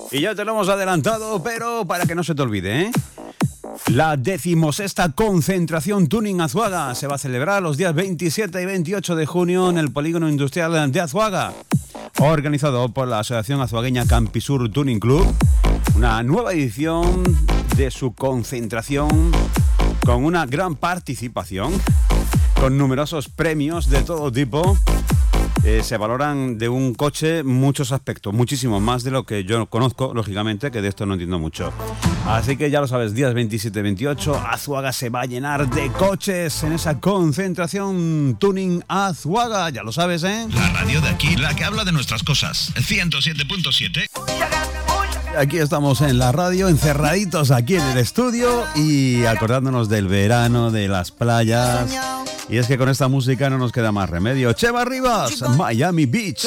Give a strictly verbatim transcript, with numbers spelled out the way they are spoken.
Y ya te lo hemos adelantado, pero para que no se te olvide, ¿eh? La decimosexta concentración Tuning Azuaga se va a celebrar los días veintisiete y veintiocho de junio en el Polígono Industrial de Azuaga, organizado por la Asociación Azuagueña Campisur Tuning Club. Una nueva edición de su concentración con una gran participación, con numerosos premios de todo tipo. Eh, se valoran de un coche muchos aspectos, muchísimo más de lo que yo conozco, lógicamente, que de esto no entiendo mucho. Así que ya lo sabes, días veintisiete y veintiocho, Azuaga se va a llenar de coches en esa concentración Tuning Azuaga, ya lo sabes, ¿eh? La radio de aquí, la que habla de nuestras cosas, ciento siete punto siete. Aquí estamos en la radio, encerraditos aquí en el estudio y acordándonos del verano, de las playas. Y es que con esta música no nos queda más remedio. Cheva Rivas, Miami Beach.